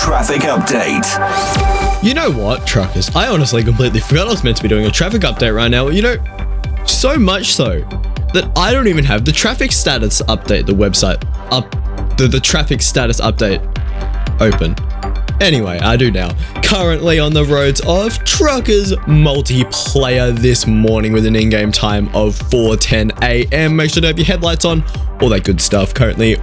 traffic update. You know what, truckers? I honestly completely forgot I was meant to be doing a traffic update right now. You know, so much so that I don't even have the traffic status update, the website the traffic status update open. Anyway, I do now. Currently on the roads of Truckers Multiplayer this morning with an in-game time of 4:10 a.m. Make sure to have your headlights on, all that good stuff. Currently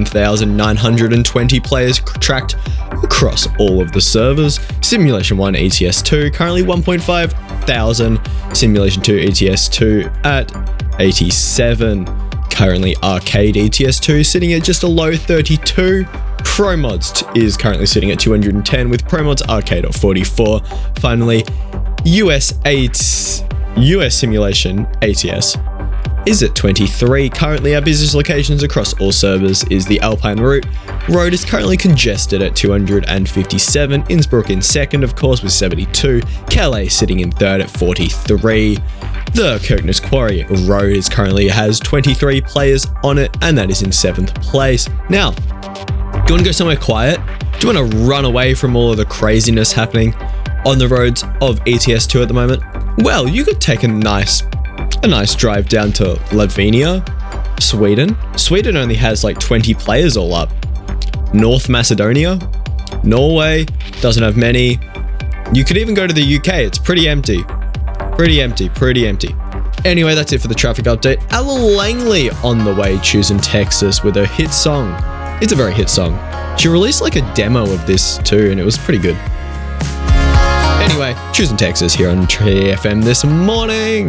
1,920 players tracked across all of the servers. Simulation 1 ETS 2 currently 1.5 thousand. Simulation 2 ETS 2 at 87. Currently Arcade ETS 2 sitting at just a low 32. ProMods is currently sitting at 210 with ProMods Arcade at 44. Finally, US Simulation ATS is at 23. Currently our busiest locations across all servers is the Alpine Route. Road is currently congested at 257. Innsbruck in second, of course, with 72. Calais sitting in third at 43. The Kirkness Quarry Road has 23 players on it, and that is in 7th place. Now, do you want to go somewhere quiet? Do you want to run away from all of the craziness happening on the roads of ETS2 at the moment? Well, you could take a nice drive down to Latvia, Sweden. Sweden only has like 20 players all up. North Macedonia, Norway doesn't have many. You could even go to the UK. It's pretty empty. Pretty empty. Anyway, that's it for the traffic update. Ella Langley on the way, choosing Texas with her hit song. It's a very hit song. She released like a demo of this too, and it was pretty good. Anyway, choosing Texas here on TFM this morning.